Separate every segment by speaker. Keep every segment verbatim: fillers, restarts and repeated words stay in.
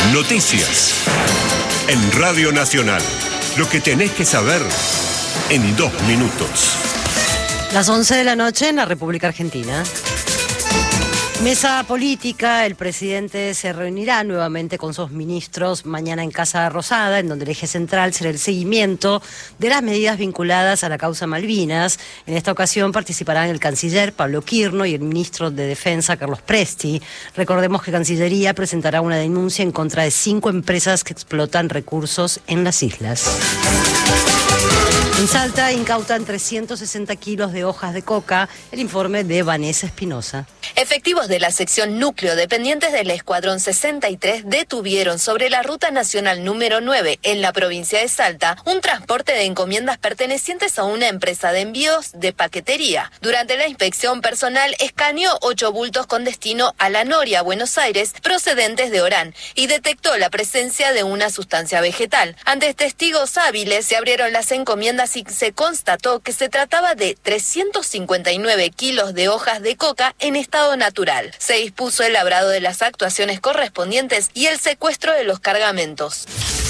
Speaker 1: Noticias. En Radio Nacional. Lo que tenés que saber en dos minutos.
Speaker 2: Las once de la noche en la República Argentina. Mesa política, el presidente se reunirá nuevamente con sus ministros mañana en Casa Rosada, en donde el eje central será el seguimiento de las medidas vinculadas a la causa Malvinas. En esta ocasión participarán el canciller Pablo Quirno y el ministro de Defensa Carlos Presti. Recordemos que Cancillería presentará una denuncia en contra de cinco empresas que explotan recursos en las islas. En Salta incautan trescientos sesenta kilos de hojas de coca, el informe de Vanessa Espinosa.
Speaker 3: Efectivos de la sección núcleo dependientes del Escuadrón sesenta y tres detuvieron sobre la ruta nacional número nueve en la provincia de Salta un transporte de encomiendas pertenecientes a una empresa de envíos de paquetería. Durante la inspección personal escaneó ocho bultos con destino a La Noria, Buenos Aires, procedentes de Orán, y detectó la presencia de una sustancia vegetal. Ante testigos hábiles se abrieron las encomiendas y se constató que se trataba de trescientos cincuenta y nueve kilos de hojas de coca en estado natural. Se dispuso el labrado de las actuaciones correspondientes y el secuestro de los cargamentos.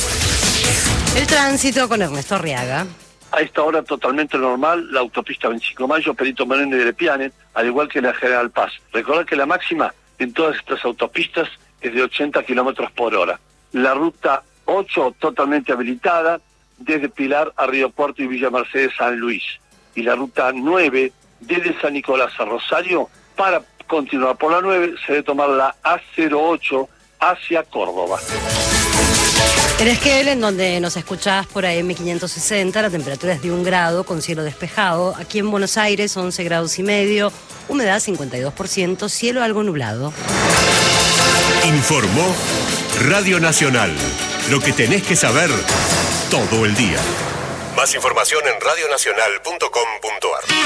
Speaker 2: El tránsito con Ernesto Arriaga.
Speaker 4: A esta hora totalmente normal, la autopista veinticinco de mayo, Perito Moreno y de Lepiane, al igual que la General Paz. Recordar que la máxima en todas estas autopistas es de ochenta kilómetros por hora. La ruta ocho totalmente habilitada, desde Pilar a Río Cuarto y Villa Mercedes San Luis. Y la ruta nueve, desde San Nicolás a Rosario, para continuar por la nueve, se debe tomar la A cero ocho hacia Córdoba.
Speaker 2: En Esquel, en donde nos escuchás por A M quinientos sesenta, la temperatura es de un grado con cielo despejado. Aquí en Buenos Aires, once grados y medio, humedad cincuenta y dos por ciento, cielo algo nublado.
Speaker 1: Informó Radio Nacional. Lo que tenés que saber todo el día. Más información en radio nacional punto com punto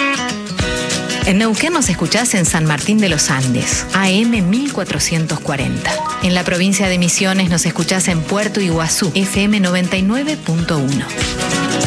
Speaker 1: ar.
Speaker 5: En Neuquén nos escuchás en San Martín de los Andes, A M mil cuatrocientos cuarenta. En la provincia de Misiones nos escuchás en Puerto Iguazú, F M noventa y nueve punto uno.